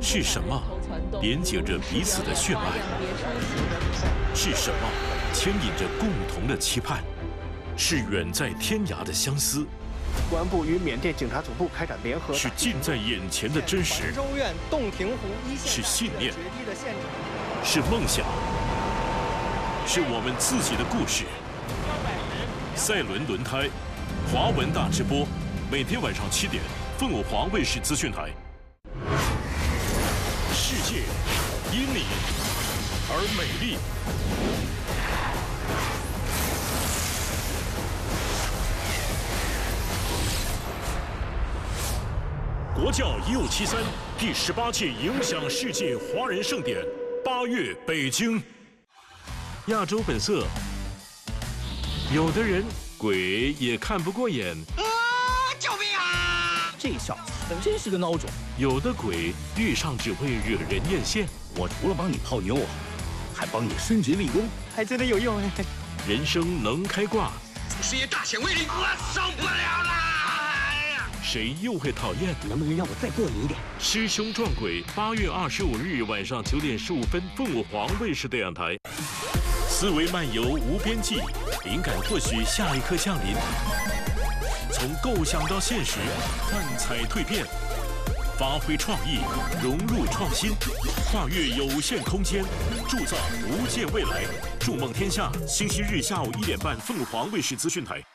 是什么连接着彼此的血脉？是什么牵引着共同的期盼？是远在天涯的相思？ 公安部与缅甸警察总部开展联合。 是近在眼前的真实？ 州院洞庭湖一线是信念？是梦想？是我们自己的故事。赛伦轮胎，华文大直播，每天晚上7点，凤凰华卫视资讯台。世界因你而美丽。国教1573第18届影响世界华人盛典8月北京。亚洲本色，有的人鬼也看不过眼。 救命啊！ 这小子真是个孬种。 有的鬼遇上只会惹人艳羡。 我除了帮你泡妞啊，还帮你升职立功， 还真的有用哎。 人生能开挂， 事业大显威力，我受不了啦！ 谁又会讨厌？ 能不能让我再过你一点？ 师兄撞鬼，8月25日晚上9点15分，凤凰卫视电视台。思维漫游无边际，灵感或许下一刻降临。从构想到现实，幻彩蜕变，发挥创意，融入创新，跨越有限空间，铸造无限未来。筑梦天下，星期日下午1点半，凤凰卫视资讯台。